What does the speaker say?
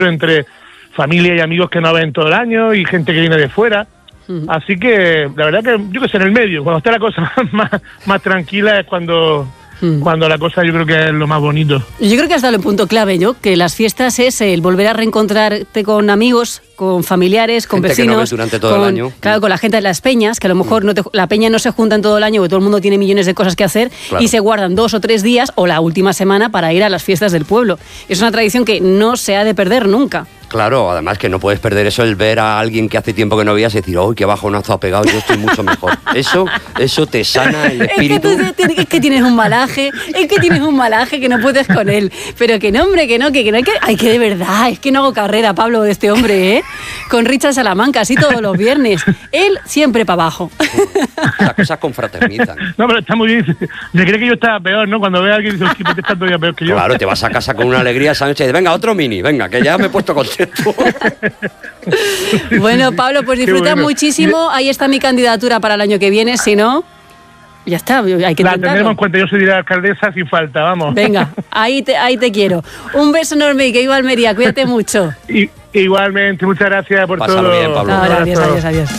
entre familia y amigos que no ven todo el año y gente que viene de fuera. Así que la verdad que yo que sé, en el medio, cuando está la cosa más tranquila es cuando la cosa yo creo que es lo más bonito. Yo creo que has dado el punto clave, ¿no? Que las fiestas es el volver a reencontrarte con amigos, con familiares, con gente vecinos. Que no ves durante todo el año. Claro, con la gente de las peñas, que a lo mejor la peña no se junta en todo el año porque todo el mundo tiene millones de cosas que hacer, claro. Y se guardan 2 o 3 días o la última semana para ir a las fiestas del pueblo. Es una tradición que no se ha de perder nunca. Claro, además que no puedes perder eso, el ver a alguien que hace tiempo que no veías y decir, ¡uy, qué bajonazo ha pegado! Yo estoy mucho mejor. Eso te sana el espíritu. Es que tienes un malaje, que no puedes con él. Pero que no, hombre, que no hay que... Ay, que de verdad, es que no hago carrera, Pablo, de este hombre, ¿eh? Con Richard Salamanca, así todos los viernes. Él siempre para abajo. Las cosas confraternizan. No, pero está muy bien. Me cree que yo estaba peor, ¿no? Cuando ve a alguien y dice, que te está todavía peor que yo. Claro, te vas a casa con una alegría esa noche y dices, venga, otro mini, venga, que ya me he puesto contento. Bueno, Pablo, pues disfruta muchísimo. Ahí está mi candidatura para el año que viene. Si no, ya está, hay que intentarlo. La tendremos en cuenta, yo soy de la alcaldesa sin falta, vamos. Venga, ahí te quiero. Un beso enorme y que viva Almería, cuídate mucho. Igualmente, muchas gracias por Pásalo todo. bien, Pablo. Ahora, adiós.